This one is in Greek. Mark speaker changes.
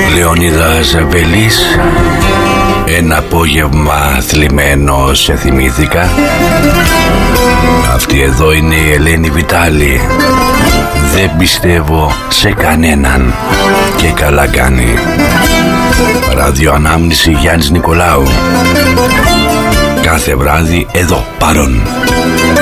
Speaker 1: Λεωνίδας Βελής. Ένα απόγευμα θλιμμένο σε θυμήθηκα. Αυτή εδώ είναι η Ελένη Βιτάλη. Δεν πιστεύω σε κανέναν. Και καλά κάνει. Ραδιοανάμνηση Γιάννης Νικολάου. Κάθε βράδυ εδώ παρόν.